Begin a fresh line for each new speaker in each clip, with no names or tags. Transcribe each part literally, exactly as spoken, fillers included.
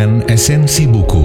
dengan esensi buku.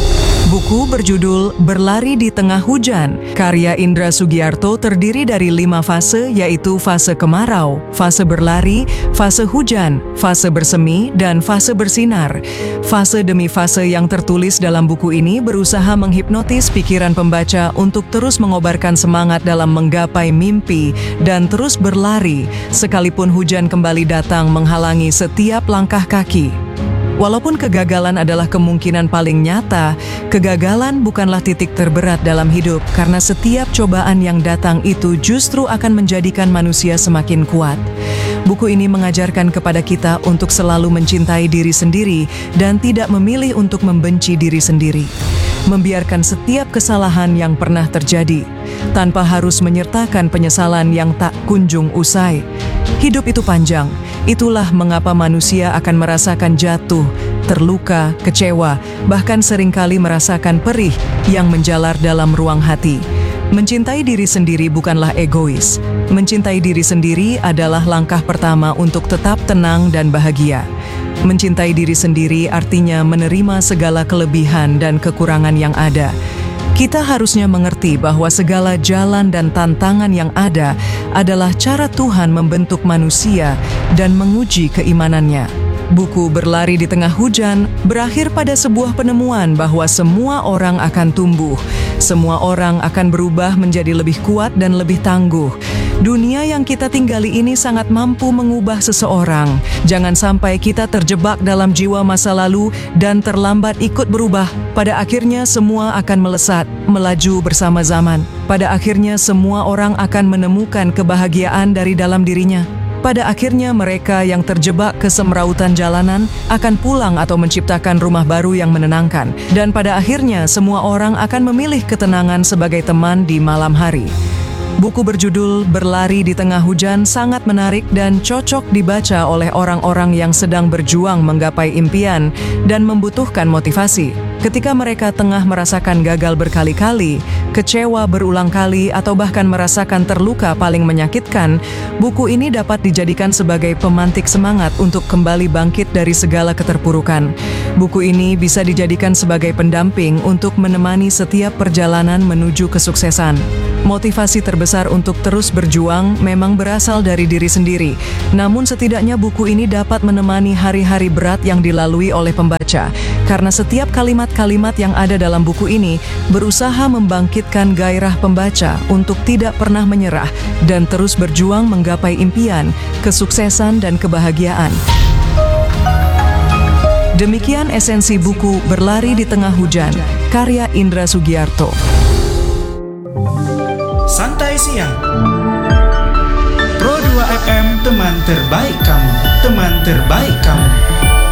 Buku berjudul Berlari di Tengah Hujan, karya Indra Sugiarto, terdiri dari lima fase, yaitu fase kemarau, fase berlari, fase hujan, fase bersemi, dan fase bersinar. Fase demi fase yang tertulis dalam buku ini berusaha menghipnotis pikiran pembaca untuk terus mengobarkan semangat dalam menggapai mimpi dan terus berlari, sekalipun hujan kembali datang menghalangi setiap langkah kaki. Walaupun kegagalan adalah kemungkinan paling nyata, kegagalan bukanlah titik terberat dalam hidup, karena setiap cobaan yang datang itu justru akan menjadikan manusia semakin kuat. Buku ini mengajarkan kepada kita untuk selalu mencintai diri sendiri dan tidak memilih untuk membenci diri sendiri. Membiarkan setiap kesalahan yang pernah terjadi, tanpa harus menyertakan penyesalan yang tak kunjung usai. Hidup itu panjang, itulah mengapa manusia akan merasakan jatuh, terluka, kecewa, bahkan seringkali merasakan perih yang menjalar dalam ruang hati. Mencintai diri sendiri bukanlah egois. Mencintai diri sendiri adalah langkah pertama untuk tetap tenang dan bahagia. Mencintai diri sendiri artinya menerima segala kelebihan dan kekurangan yang ada. Kita harusnya mengerti bahwa segala jalan dan tantangan yang ada adalah cara Tuhan membentuk manusia dan menguji keimanannya. Buku Berlari di Tengah Hujan berakhir pada sebuah penemuan bahwa semua orang akan tumbuh, semua orang akan berubah menjadi lebih kuat dan lebih tangguh. Dunia yang kita tinggali ini sangat mampu mengubah seseorang. Jangan sampai kita terjebak dalam jiwa masa lalu dan terlambat ikut berubah. Pada akhirnya semua akan melesat, melaju bersama zaman. Pada akhirnya semua orang akan menemukan kebahagiaan dari dalam dirinya. Pada akhirnya mereka yang terjebak kesemrautan jalanan akan pulang atau menciptakan rumah baru yang menenangkan. Dan pada akhirnya semua orang akan memilih ketenangan sebagai teman di malam hari. Buku berjudul Berlari di Tengah Hujan sangat menarik dan cocok dibaca oleh orang-orang yang sedang berjuang menggapai impian dan membutuhkan motivasi. Ketika mereka tengah merasakan gagal berkali-kali, kecewa berulang kali, atau bahkan merasakan terluka paling menyakitkan, buku ini dapat dijadikan sebagai pemantik semangat untuk kembali bangkit dari segala keterpurukan. Buku ini bisa dijadikan sebagai pendamping untuk menemani setiap perjalanan menuju kesuksesan. Motivasi terbesar untuk terus berjuang memang berasal dari diri sendiri. Namun setidaknya buku ini dapat menemani hari-hari berat yang dilalui oleh pembaca. Karena setiap kalimat-kalimat yang ada dalam buku ini berusaha membangkitkan gairah pembaca untuk tidak pernah menyerah dan terus berjuang menggapai impian, kesuksesan, dan kebahagiaan. Demikian esensi buku Berlari di Tengah Hujan, karya Indra Sugiarto.
Santai Siang Pro dua F M, teman terbaik kamu, teman terbaik kamu.